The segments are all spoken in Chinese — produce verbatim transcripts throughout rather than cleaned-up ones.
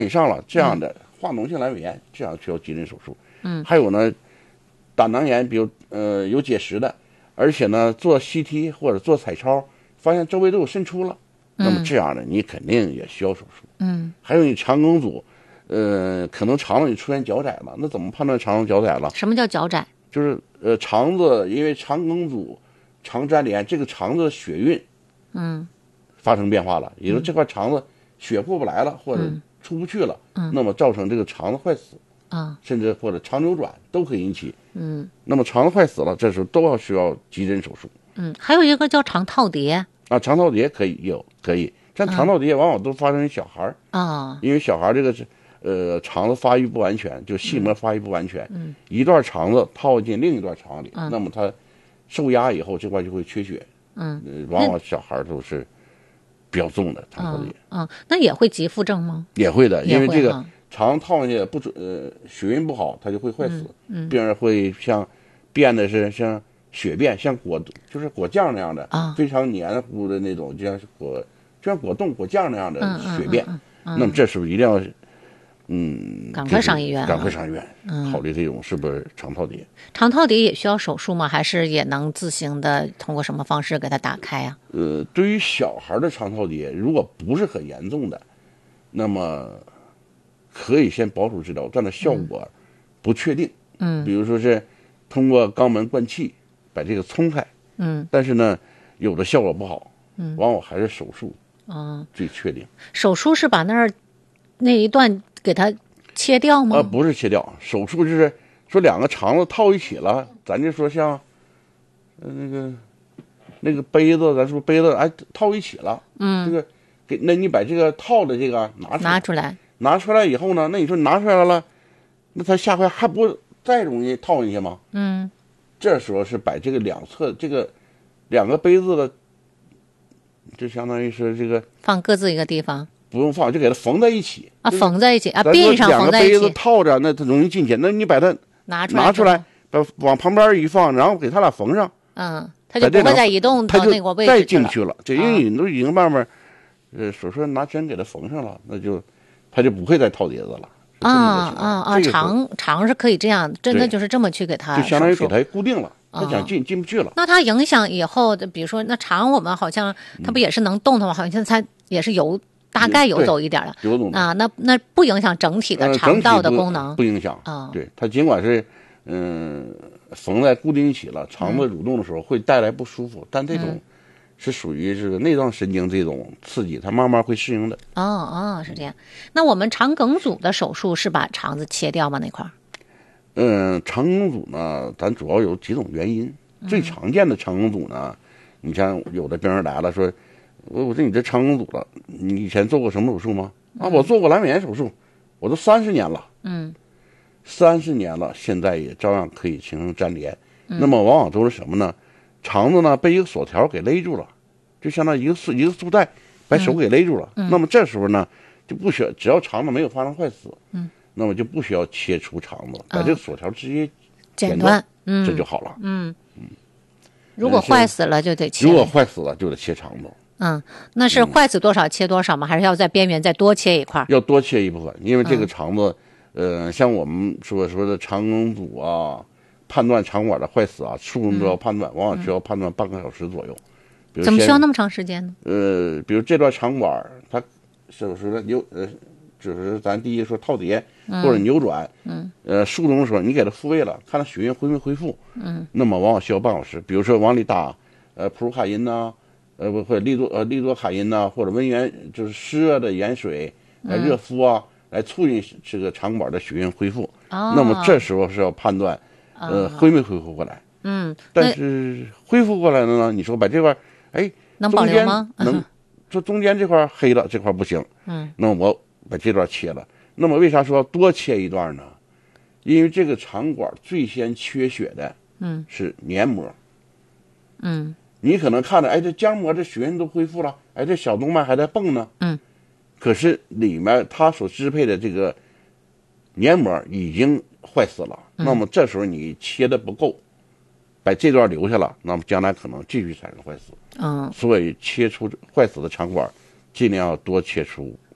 以上了这样的化脓性阑尾炎，这样需要急诊手术。 嗯， 还有呢，胆囊炎，比如呃有结石的，而且呢做 C T 或者做彩超，发现周围都有渗出了，那么这样的你肯定也需要手术。 嗯， 还有你肠梗阻，呃，可能肠子里出现脚窄了，那怎么判断肠子脚窄了？ 什么叫脚窄？ 就是呃肠子因为肠梗阻、肠粘连，这个肠子的血运， 嗯， 发生变化了，也就是这块肠子血过不来了，或者出不去了， 嗯， 那么造成这个肠子坏死。 啊， 甚至或者肠扭转都可以引起。 嗯， 那么肠子坏死了，这时候都要需要急诊手术。 嗯，还有一个叫肠套叠啊，肠套叠可以有可以，但肠套叠往往都发生于小孩儿啊， 因为小孩这个是呃肠子发育不完全，就细膜发育不完全，嗯，一段肠子套进另一段肠子里， 嗯， 那么它受压以后这块就会缺血， 嗯， 呃、往往小孩都是比较重的肠套叠。 嗯，那也会急腹症吗？ 也会的，因为这个。 啊肠套进去不准，呃，血运不好，它就会坏死。嗯，嗯病人会像变的是像血便，像果就是果酱那样的， 啊， 非常黏糊的那种，就像是果，就像果冻、果酱那样的血便。 嗯嗯嗯嗯、 那么这时候一定要，嗯， 赶快上医院、啊， 赶快上医院，嗯、考虑这种是不是肠套叠。 肠套叠也需要手术吗？还是也能自行的通过什么方式给它打开啊？ 呃，对于小孩的肠套叠，如果不是很严重的，那么。可以先保守治疗，但是效果不确定。 嗯， 比如说是通过肛门灌气把这个冲开。 嗯， 但是呢，有的效果不好。 嗯， 往往还是手术。 嗯， 最确定。 手术是把那儿那一段给它切掉吗？ 呃，不是切掉，手术就是说两个肠子套一起了，咱就说像，呃那个那个杯子，咱说杯子哎套一起了。 嗯， 这个给那你把这个套的这个拿出来。 拿出来。 拿出来以后呢，那你说拿出来了，那它下回还不再容易套进去吗？ 嗯， 这时候是把这个两侧这个两个杯子的，就相当于是这个放各自一个地方， 不用放，就给它缝在一起啊，缝在一起啊，并上缝在一起。 两个杯子套着，那它容易进去。那你把它拿出来， 拿出来，把往旁边一放，然后给它俩缝上， 嗯，它就不会再移动到那个位置再进去了。这因为你都已经慢慢，呃，手术拿针给它缝上了，那就。他就不会再套碟子了。 啊啊啊！肠肠是可以这样，真的就是这么去给他， 就相当于给他固定了。他想进进不去了。 那它影响以后的，比如说那肠，我们好像它不也是能动的吗？好像它也是游，大概游走一点了。 游走啊，那那不影响整体的肠道的功能， 不影响啊。对，它尽管是嗯缝在固定一起了，肠子蠕动的时候会带来不舒服，但这种。是属于这个内脏神经这种刺激，它慢慢会适应的。 哦哦，是这样。那我们肠梗阻的手术是把肠子切掉吗？那块儿？ 嗯，肠梗阻呢，咱主要有几种原因。嗯、最常见的肠梗阻呢，你像有的病人来了说，我我说你这肠梗阻了，你以前做过什么手术吗？嗯、啊，我做过阑尾炎手术，我都三十年了。 嗯， 三十年了，现在也照样可以形成粘连。嗯、那么往往都是什么呢？肠子呢被一个锁条给勒住了，就相当于一个束一个束带把手给勒住了。嗯、那么这时候呢就不需要，只要肠子没有发生坏死，嗯，那么就不需要切除肠子，嗯、把这个锁条直接剪断，嗯，这就好了。 嗯嗯，如果坏死了就得切。 如果坏死了就得切肠子。 嗯，那是坏死多少切多少吗？嗯、还是要在边缘再多切一块？ 要多切一部分，因为这个肠子，嗯、呃，像我们说说的肠梗阻啊。判断肠管的坏死啊，数分钟要判断，往往需要判断半个小时左右。比如怎么需要那么长时间呢？ 呃，比如这段肠管，它手术的扭呃，就是咱第一说套叠或者扭转，嗯，呃，术中的时候你给它复位了，看它血运恢没恢复，嗯，那么往往需要半小时。比如说往里打呃普鲁卡因呐、啊，呃或者利多呃利多卡因呐、啊，或者温源就是湿热的盐水来热敷啊，嗯、来促进这个肠管的血运恢复。 哦， 那么这时候是要判断。呃，恢没恢复过来？ 嗯， 但是恢复过来了呢？你说把这块，哎， 能保留吗？ 能，说中间这块黑了，这块不行。 嗯， 那我把这段切了。那么为啥说多切一段呢？因为这个肠管最先缺血的，嗯，是黏膜。 嗯， 你可能看着，哎，这浆膜这血运都恢复了，哎，这小动脉还在蹦呢。 嗯， 可是里面它所支配的这个黏膜已经坏死了。那么这时候你切的不够，把这段留下了，那么将来可能继续产生坏死。 嗯， 所以切除坏死的肠管，尽量要多切除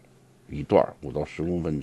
一段五到十公分